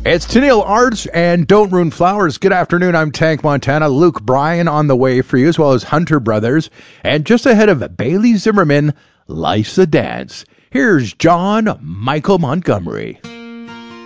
It's Tennille Arts and Don't Ruin Flowers. Good afternoon. I'm Tank Montana. Luke Bryan on the way for you, as well as Hunter Brothers. And just ahead of Bailey Zimmerman, Life's a Dance. Here's John Michael Montgomery.